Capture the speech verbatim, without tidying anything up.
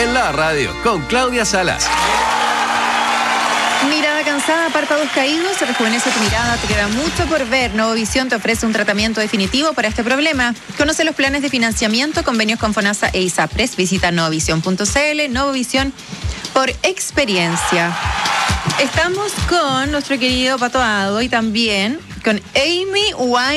en la radio con Claudia Salas. Mirada cansada, párpados caídos, se rejuvenece tu mirada, te queda mucho por ver. Novovisión te ofrece un tratamiento definitivo para este problema. Conoce los planes de financiamiento, convenios con FONASA e ISAPRES. Visita novovisión punto c l. Novovisión por experiencia. Estamos con nuestro querido Pato Ado y también con Amy Wine.